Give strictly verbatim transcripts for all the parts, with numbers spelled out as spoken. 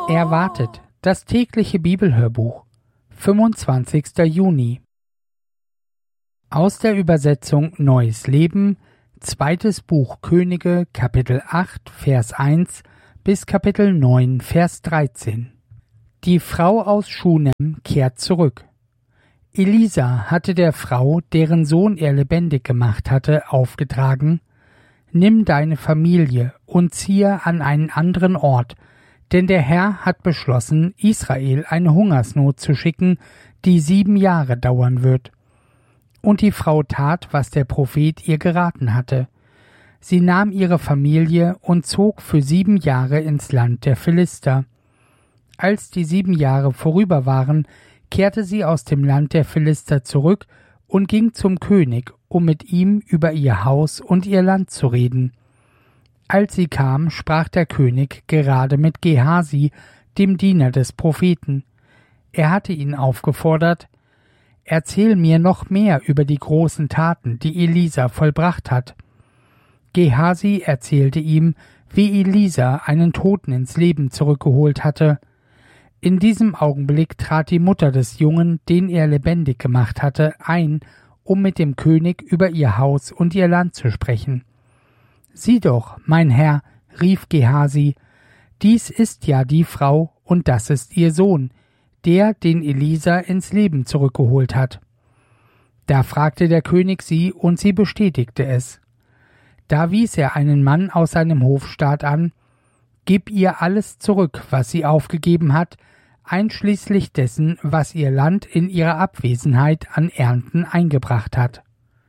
Erwartet, das tägliche Bibelhörbuch, fünfundzwanzigster Juni. Aus der Übersetzung Neues Leben, zweites Buch Könige, Kapitel acht, Vers eins bis Kapitel neun, Vers dreizehn. Die Frau aus Schunem kehrt zurück. Elisa hatte der Frau, deren Sohn er lebendig gemacht hatte, aufgetragen: Nimm deine Familie und ziehe an einen anderen Ort, denn der Herr hat beschlossen, Israel eine Hungersnot zu schicken, die sieben Jahre dauern wird. Und die Frau tat, was der Prophet ihr geraten hatte. Sie nahm ihre Familie und zog für sieben Jahre ins Land der Philister. Als die sieben Jahre vorüber waren, kehrte sie aus dem Land der Philister zurück und ging zum König, um mit ihm über ihr Haus und ihr Land zu reden. Als sie kam, sprach der König gerade mit Gehasi, dem Diener des Propheten. Er hatte ihn aufgefordert: Erzähl mir noch mehr über die großen Taten, die Elisa vollbracht hat. Gehasi erzählte ihm, wie Elisa einen Toten ins Leben zurückgeholt hatte. In diesem Augenblick trat die Mutter des Jungen, den er lebendig gemacht hatte, ein, um mit dem König über ihr Haus und ihr Land zu sprechen. »Sieh doch, mein Herr«, rief Gehasi, »dies ist ja die Frau und das ist ihr Sohn, der, den Elisa ins Leben zurückgeholt hat.« Da fragte der König sie, und sie bestätigte es. Da wies er einen Mann aus seinem Hofstaat an: »Gib ihr alles zurück, was sie aufgegeben hat, einschließlich dessen, was ihr Land in ihrer Abwesenheit an Ernten eingebracht hat.«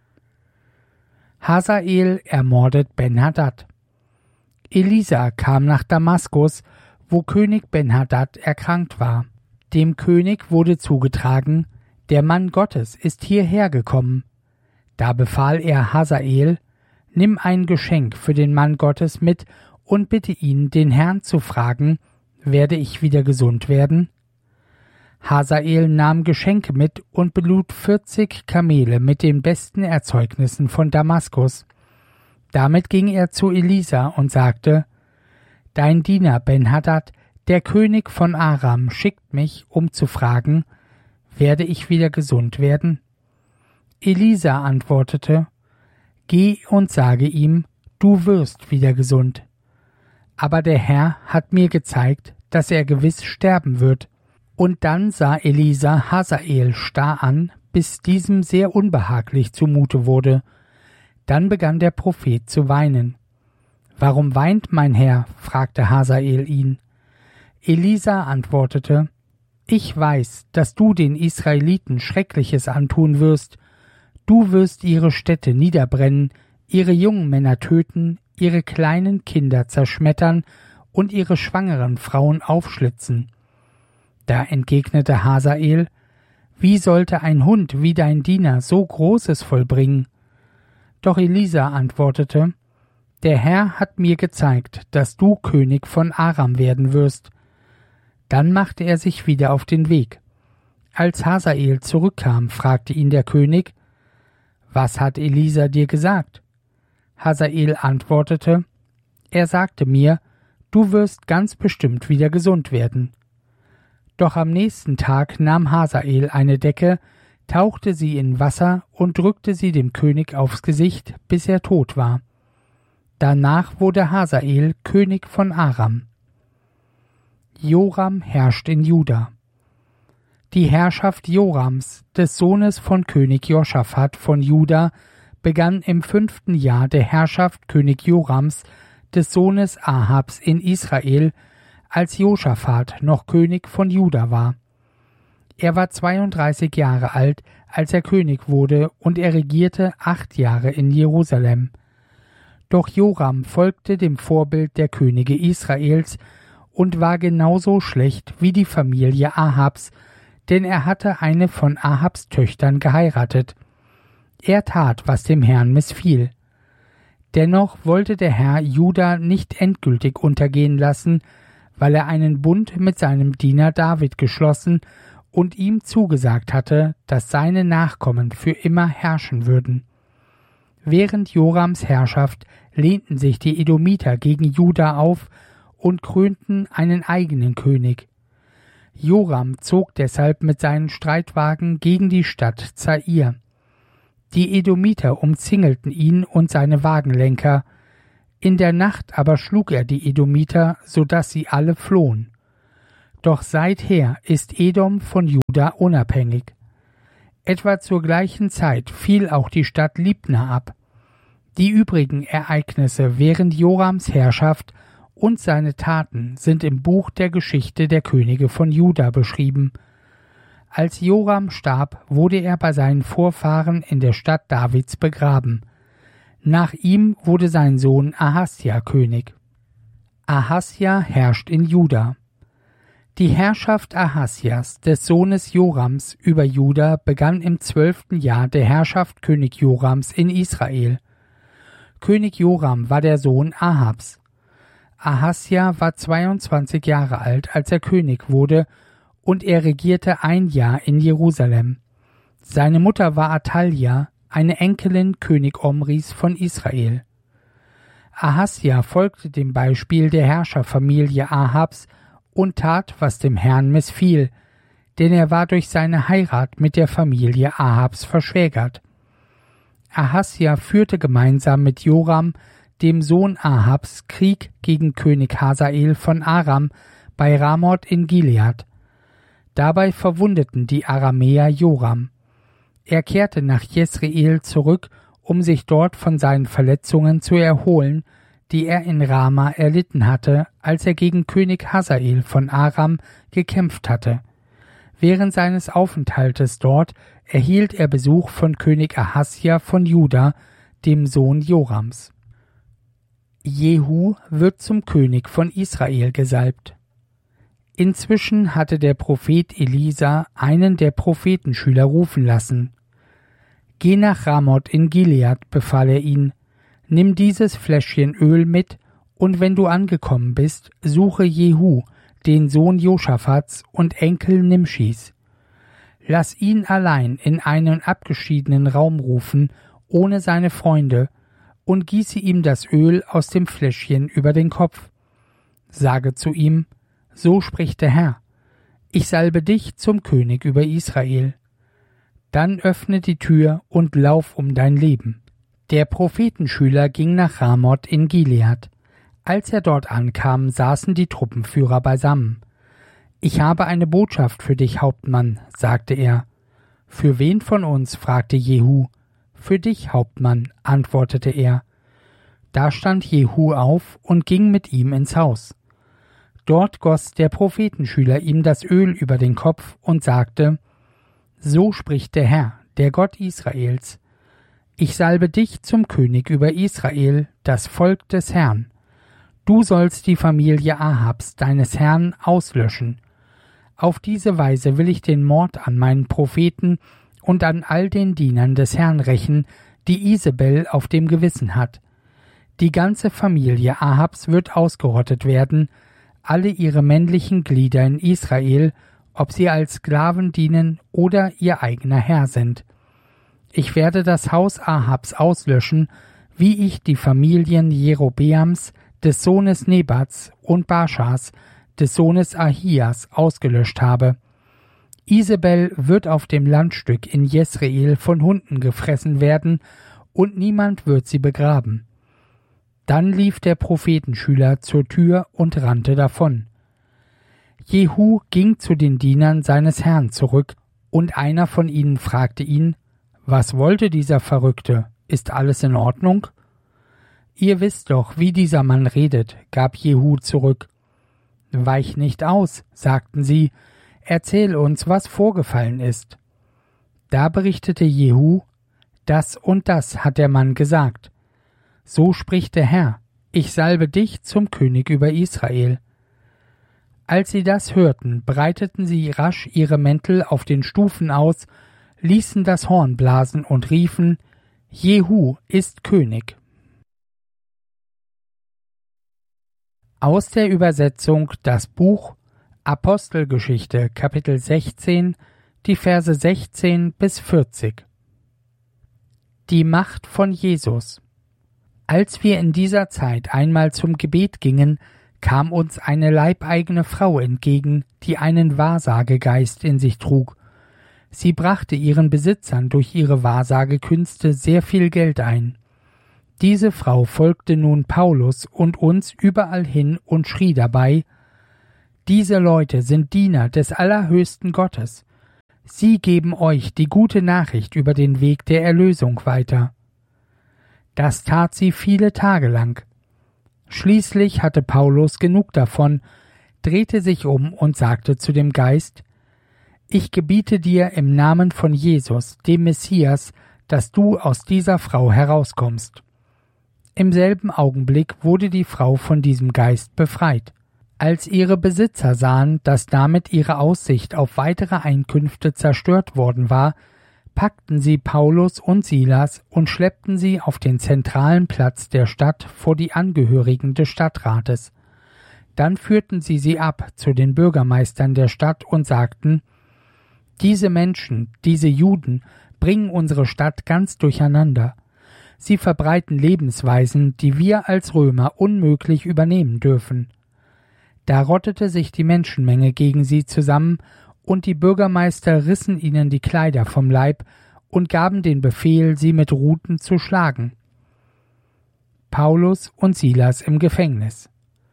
Hazael ermordet Ben-Hadad. Elisa kam nach Damaskus, wo König Ben-Hadad erkrankt war. Dem König wurde zugetragen: Der Mann Gottes ist hierher gekommen. Da befahl er Hazael: Nimm ein Geschenk für den Mann Gottes mit und bitte ihn, den Herrn zu fragen: Werde ich wieder gesund werden? Hazael nahm Geschenke mit und belud vierzig Kamele mit den besten Erzeugnissen von Damaskus. Damit ging er zu Elisa und sagte: Dein Diener Ben-Hadad, der König von Aram, schickt mich, um zu fragen: Werde ich wieder gesund werden? Elisa antwortete: Geh und sage ihm, du wirst wieder gesund. Aber der Herr hat mir gezeigt, dass er gewiss sterben wird. Und dann sah Elisa Hazael starr an, bis diesem sehr unbehaglich zumute wurde. Dann begann der Prophet zu weinen. »Warum weint mein Herr?« fragte Hazael ihn. Elisa antwortete: »Ich weiß, dass du den Israeliten Schreckliches antun wirst. Du wirst ihre Städte niederbrennen, ihre jungen Männer töten, ihre kleinen Kinder zerschmettern und ihre schwangeren Frauen aufschlitzen.« Da entgegnete Hazael: Wie sollte ein Hund wie dein Diener so Großes vollbringen? Doch Elisa antwortete: Der Herr hat mir gezeigt, dass du König von Aram werden wirst. Dann machte er sich wieder auf den Weg. Als Hazael zurückkam, fragte ihn der König: Was hat Elisa dir gesagt? Hazael antwortete: Er sagte mir, du wirst ganz bestimmt wieder gesund werden. Doch am nächsten Tag nahm Hazael eine Decke, tauchte sie in Wasser und drückte sie dem König aufs Gesicht, bis er tot war. Danach wurde Hazael König von Aram. Joram herrscht in Juda. Die Herrschaft Jorams, des Sohnes von König Joschafat von Juda, begann im fünften Jahr der Herrschaft König Jorams, des Sohnes Ahabs in Israel, als Joschafat noch König von Juda war. Er war zweiunddreißig Jahre alt, als er König wurde, und er regierte acht Jahre in Jerusalem. Doch Joram folgte dem Vorbild der Könige Israels und war genauso schlecht wie die Familie Ahabs, denn er hatte eine von Ahabs Töchtern geheiratet. Er tat, was dem Herrn missfiel. Dennoch wollte der Herr Juda nicht endgültig untergehen lassen, weil er einen Bund mit seinem Diener David geschlossen und ihm zugesagt hatte, dass seine Nachkommen für immer herrschen würden. Während Jorams Herrschaft lehnten sich die Edomiter gegen Juda auf und krönten einen eigenen König. Joram zog deshalb mit seinen Streitwagen gegen die Stadt Zair. Die Edomiter umzingelten ihn und seine Wagenlenker. In der Nacht aber schlug er die Edomiter, so dass sie alle flohen. Doch seither ist Edom von Juda unabhängig. Etwa zur gleichen Zeit fiel auch die Stadt Libna ab. Die übrigen Ereignisse während Jorams Herrschaft und seine Taten sind im Buch der Geschichte der Könige von Juda beschrieben. Als Joram starb, wurde er bei seinen Vorfahren in der Stadt Davids begraben. Nach ihm wurde sein Sohn Ahasja König. Ahasja herrscht in Juda. Die Herrschaft Ahasjas, des Sohnes Jorams, über Juda begann im zwölften Jahr der Herrschaft König Jorams in Israel. König Joram war der Sohn Ahabs. Ahasja war zweiundzwanzig Jahre alt, als er König wurde, und er regierte ein Jahr in Jerusalem. Seine Mutter war Athalja, eine Enkelin König Omris von Israel. Ahasja folgte dem Beispiel der Herrscherfamilie Ahabs und tat, was dem Herrn missfiel, denn er war durch seine Heirat mit der Familie Ahabs verschwägert. Ahasja führte gemeinsam mit Joram, dem Sohn Ahabs, Krieg gegen König Hasael von Aram bei Ramoth in Gilead. Dabei verwundeten die Aramäer Joram. Er kehrte nach Jesreel zurück, um sich dort von seinen Verletzungen zu erholen, die er in Rama erlitten hatte, als er gegen König Hasael von Aram gekämpft hatte. Während seines Aufenthaltes dort erhielt er Besuch von König Ahasja von Juda, dem Sohn Jorams. Jehu wird zum König von Israel gesalbt. Inzwischen hatte der Prophet Elisa einen der Prophetenschüler rufen lassen. Geh nach Ramoth in Gilead, befahl er ihn, nimm dieses Fläschchen Öl mit, und wenn du angekommen bist, suche Jehu, den Sohn Josaphats und Enkel Nimschis. Lass ihn allein in einen abgeschiedenen Raum rufen, ohne seine Freunde, und gieße ihm das Öl aus dem Fläschchen über den Kopf. Sage zu ihm, so spricht der Herr, ich salbe dich zum König über Israel. Dann öffne die Tür und lauf um dein Leben. Der Prophetenschüler ging nach Ramoth in Gilead. Als er dort ankam, saßen die Truppenführer beisammen. »Ich habe eine Botschaft für dich, Hauptmann«, sagte er. »Für wen von uns?« fragte Jehu. »Für dich, Hauptmann«, antwortete er. Da stand Jehu auf und ging mit ihm ins Haus. Dort goss der Prophetenschüler ihm das Öl über den Kopf und sagte, »So spricht der Herr, der Gott Israels. Ich salbe dich zum König über Israel, das Volk des Herrn. Du sollst die Familie Ahabs, deines Herrn, auslöschen. Auf diese Weise will ich den Mord an meinen Propheten und an all den Dienern des Herrn rächen, die Isabel auf dem Gewissen hat. Die ganze Familie Ahabs wird ausgerottet werden, alle ihre männlichen Glieder in Israel, ob sie als Sklaven dienen oder ihr eigener Herr sind. Ich werde das Haus Ahabs auslöschen, wie ich die Familien Jerobeams, des Sohnes Nebats, und Baschas, des Sohnes Ahias, ausgelöscht habe. Isabel wird auf dem Landstück in Jesreel von Hunden gefressen werden, und niemand wird sie begraben. Dann lief der Prophetenschüler zur Tür und rannte davon. Jehu ging zu den Dienern seines Herrn zurück, und einer von ihnen fragte ihn, »Was wollte dieser Verrückte? Ist alles in Ordnung?« »Ihr wisst doch, wie dieser Mann redet«, gab Jehu zurück. »Weich nicht aus«, sagten sie, »erzähl uns, was vorgefallen ist.« Da berichtete Jehu, »Das und das hat der Mann gesagt. So spricht der Herr, ich salbe dich zum König über Israel.« Als sie das hörten, breiteten sie rasch ihre Mäntel auf den Stufen aus, ließen das Horn blasen und riefen, »Jehu ist König.« Aus der Übersetzung das Buch Apostelgeschichte, Kapitel sechzehn, die Verse sechzehn bis vierzig. Die Macht von Jesus. Als wir in dieser Zeit einmal zum Gebet gingen, kam uns eine leibeigene Frau entgegen, die einen Wahrsagegeist in sich trug. Sie brachte ihren Besitzern durch ihre Wahrsagekünste sehr viel Geld ein. Diese Frau folgte nun Paulus und uns überall hin und schrie dabei: Diese Leute sind Diener des allerhöchsten Gottes. Sie geben euch die gute Nachricht über den Weg der Erlösung weiter. Das tat sie viele Tage lang. Schließlich hatte Paulus genug davon, drehte sich um und sagte zu dem Geist: Ich gebiete dir im Namen von Jesus, dem Messias, dass du aus dieser Frau herauskommst. Im selben Augenblick wurde die Frau von diesem Geist befreit. Als ihre Besitzer sahen, dass damit ihre Aussicht auf weitere Einkünfte zerstört worden war, packten sie Paulus und Silas und schleppten sie auf den zentralen Platz der Stadt vor die Angehörigen des Stadtrates. Dann führten sie sie ab zu den Bürgermeistern der Stadt und sagten: Diese Menschen, diese Juden, bringen unsere Stadt ganz durcheinander. Sie verbreiten Lebensweisen, die wir als Römer unmöglich übernehmen dürfen. Da rottete sich die Menschenmenge gegen sie zusammen, und die Bürgermeister rissen ihnen die Kleider vom Leib und gaben den Befehl, sie mit Ruten zu schlagen. Paulus und Silas im Gefängnis.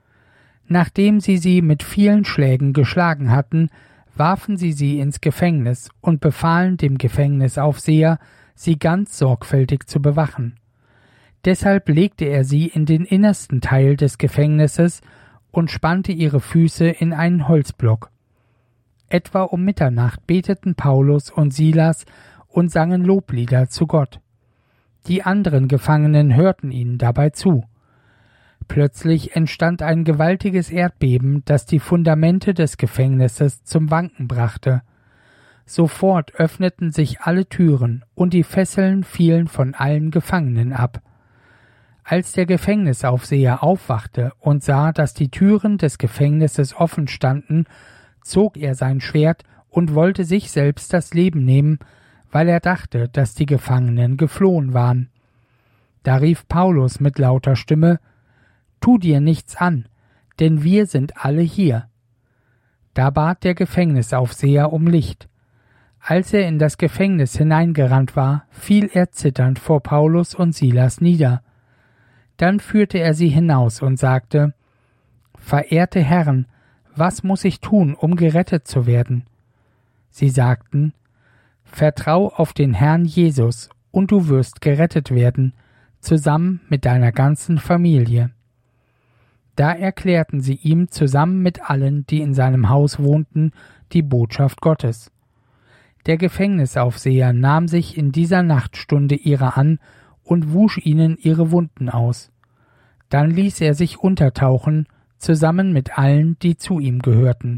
Nachdem sie sie mit vielen Schlägen geschlagen hatten, warfen sie sie ins Gefängnis und befahlen dem Gefängnisaufseher, sie ganz sorgfältig zu bewachen. Deshalb legte er sie in den innersten Teil des Gefängnisses und spannte ihre Füße in einen Holzblock. Etwa um Mitternacht beteten Paulus und Silas und sangen Loblieder zu Gott. Die anderen Gefangenen hörten ihnen dabei zu. Plötzlich entstand ein gewaltiges Erdbeben, das die Fundamente des Gefängnisses zum Wanken brachte. Sofort öffneten sich alle Türen und die Fesseln fielen von allen Gefangenen ab. Als der Gefängnisaufseher aufwachte und sah, dass die Türen des Gefängnisses offen standen, zog er sein Schwert und wollte sich selbst das Leben nehmen, weil er dachte, dass die Gefangenen geflohen waren. Da rief Paulus mit lauter Stimme: Tu dir nichts an, denn wir sind alle hier. Da bat der Gefängnisaufseher um Licht. Als er in das Gefängnis hineingerannt war, fiel er zitternd vor Paulus und Silas nieder. Dann führte er sie hinaus und sagte: Verehrte Herren, was muss ich tun, um gerettet zu werden? Sie sagten: Vertrau auf den Herrn Jesus, und du wirst gerettet werden, zusammen mit deiner ganzen Familie. Da erklärten sie ihm zusammen mit allen, die in seinem Haus wohnten, die Botschaft Gottes. Der Gefängnisaufseher nahm sich in dieser Nachtstunde ihrer an und wusch ihnen ihre Wunden aus. Dann ließ er sich untertauchen, zusammen mit allen, die zu ihm gehörten.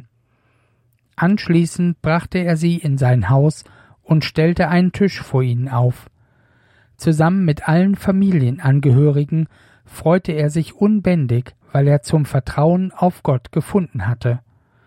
Anschließend brachte er sie in sein Haus und stellte einen Tisch vor ihnen auf. Zusammen mit allen Familienangehörigen freute er sich unbändig, weil er zum Vertrauen auf Gott gefunden hatte.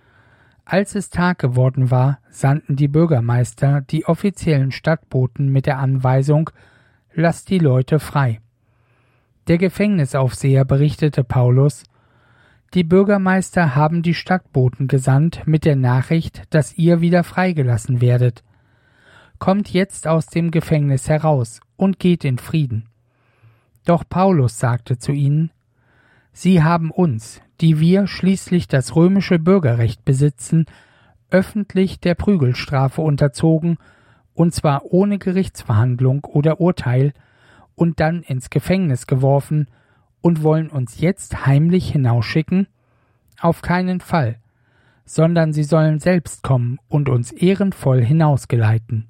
Als es Tag geworden war, sandten die Bürgermeister die offiziellen Stadtboten mit der Anweisung: Lasst die Leute frei. Der Gefängnisaufseher berichtete Paulus: Die Bürgermeister haben die Stadtboten gesandt mit der Nachricht, dass ihr wieder freigelassen werdet. Kommt jetzt aus dem Gefängnis heraus und geht in Frieden. Doch Paulus sagte zu ihnen: Sie haben uns, die wir schließlich das römische Bürgerrecht besitzen, öffentlich der Prügelstrafe unterzogen, und zwar ohne Gerichtsverhandlung oder Urteil, und dann ins Gefängnis geworfen, und wollen uns jetzt heimlich hinausschicken? Auf keinen Fall, sondern sie sollen selbst kommen und uns ehrenvoll hinausgeleiten.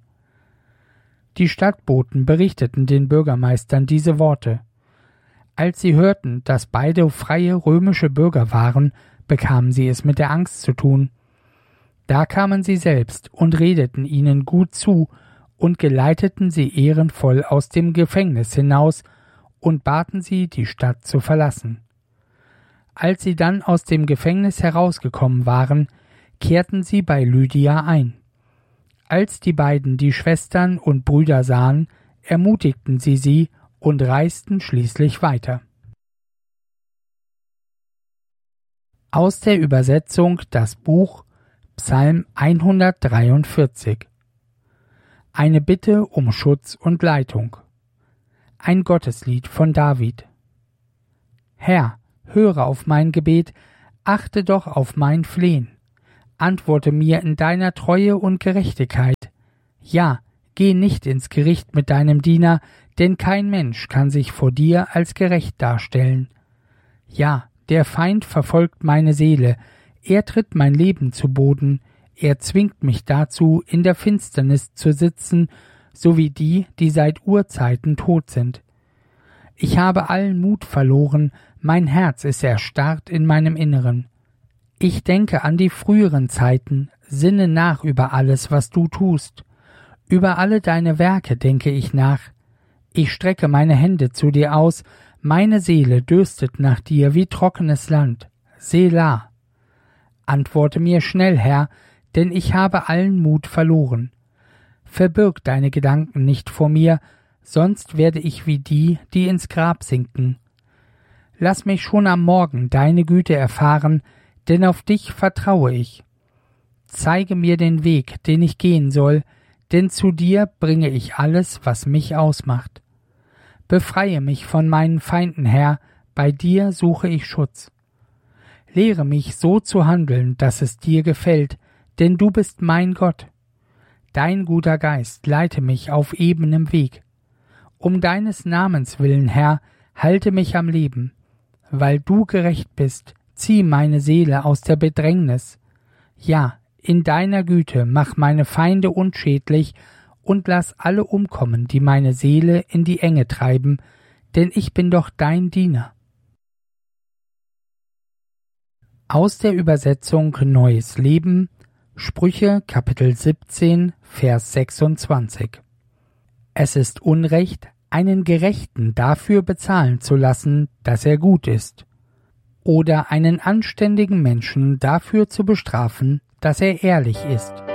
Die Stadtboten berichteten den Bürgermeistern diese Worte. Als sie hörten, dass beide freie römische Bürger waren, bekamen sie es mit der Angst zu tun. Da kamen sie selbst und redeten ihnen gut zu und geleiteten sie ehrenvoll aus dem Gefängnis hinaus und baten sie, die Stadt zu verlassen. Als sie dann aus dem Gefängnis herausgekommen waren, kehrten sie bei Lydia ein. Als die beiden die Schwestern und Brüder sahen, ermutigten sie sie und reisten schließlich weiter. Aus der Übersetzung das Buch Psalm hundertdreiundvierzig. Eine Bitte um Schutz und Leitung. Ein Gotteslied von David. Herr, höre auf mein Gebet, achte doch auf mein Flehen. Antworte mir in deiner Treue und Gerechtigkeit. Ja, geh nicht ins Gericht mit deinem Diener, denn kein Mensch kann sich vor dir als gerecht darstellen. Ja, der Feind verfolgt meine Seele, er tritt mein Leben zu Boden, er zwingt mich dazu, in der Finsternis zu sitzen, so wie die, die seit Urzeiten tot sind. Ich habe allen Mut verloren, mein Herz ist erstarrt in meinem Inneren. Ich denke an die früheren Zeiten, sinne nach über alles, was du tust. Über alle deine Werke denke ich nach. Ich strecke meine Hände zu dir aus, meine Seele dürstet nach dir wie trockenes Land. Selah. Antworte mir schnell, Herr, denn ich habe allen Mut verloren. Verbirg deine Gedanken nicht vor mir, sonst werde ich wie die, die ins Grab sinken. Lass mich schon am Morgen deine Güte erfahren, denn auf dich vertraue ich. Zeige mir den Weg, den ich gehen soll, denn zu dir bringe ich alles, was mich ausmacht. Befreie mich von meinen Feinden, Herr, bei dir suche ich Schutz. Lehre mich so zu handeln, dass es dir gefällt, denn du bist mein Gott. Dein guter Geist leite mich auf ebenem Weg. Um deines Namens willen, Herr, halte mich am Leben. Weil du gerecht bist, zieh meine Seele aus der Bedrängnis. Ja, in deiner Güte mach meine Feinde unschädlich und lass alle umkommen, die meine Seele in die Enge treiben, denn ich bin doch dein Diener. Aus der Übersetzung Neues Leben, Sprüche Kapitel siebzehn, Vers sechsundzwanzig. Es ist Unrecht, einen Gerechten dafür bezahlen zu lassen, dass er gut ist, oder einen anständigen Menschen dafür zu bestrafen, dass er ehrlich ist.